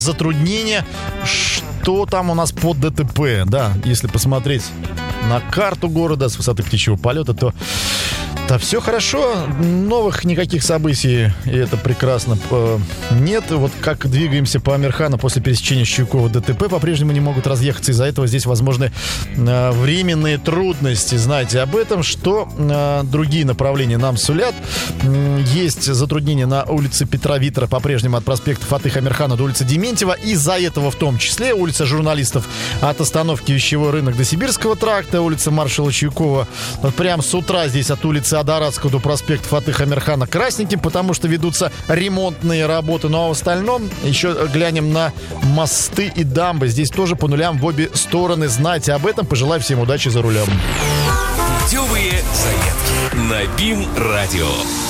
затруднения. Что там у нас по ДТП? Да, если посмотреть на карту города с высоты птичьего полета, то все хорошо, новых никаких событий, и это прекрасно, нет. Вот как двигаемся по Амирхану после пересечения Чуйкова, ДТП по-прежнему не могут разъехаться, из-за этого здесь возможны временные трудности. Знаете об этом, что другие направления нам сулят. Есть затруднения на улице Петра Витера, по-прежнему от проспекта Фатыха Амирхана до улицы Дементьева, из-за этого в том числе улица Журналистов от остановки Вещевой рынок до Сибирского тракта, улица маршала Чуйкова, вот прямо с утра здесь от улицы Адаратского до проспекта Фатыха Амирхана красненьким, потому что ведутся ремонтные работы. Ну а в остальном еще глянем на мосты и дамбы. Здесь тоже по нулям в обе стороны. Знайте об этом. Пожелаю всем удачи за рулем. Путевые заметки на БИМ-радио.